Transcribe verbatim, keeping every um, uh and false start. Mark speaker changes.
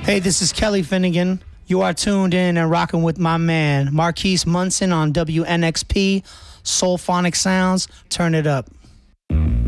Speaker 1: Hey, this is Kelly Finnegan. You are tuned in and rocking with my man, Marquise Munson on W N X P, Soulphonic Sounds. Turn it up.